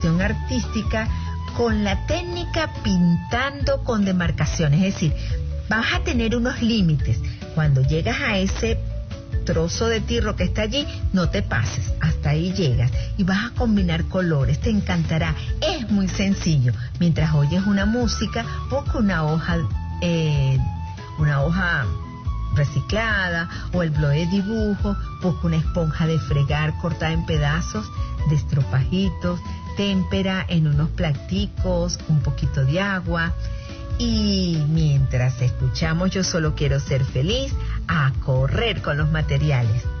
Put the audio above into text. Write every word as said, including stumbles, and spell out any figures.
artística con la técnica pintando con demarcaciones, es decir, vas a tener unos límites. Cuando llegas a ese trozo de tirro que está allí, no te pases, hasta ahí llegas y vas a combinar colores, te encantará, es muy sencillo. Mientras oyes una música, busca una hoja eh, una hoja reciclada o el bloc de dibujo, busca una esponja de fregar cortada en pedazos de estropajitos, témpera en unos platicos, un poquito de agua, y mientras escuchamos Yo Solo Quiero Ser Feliz, a correr con los materiales.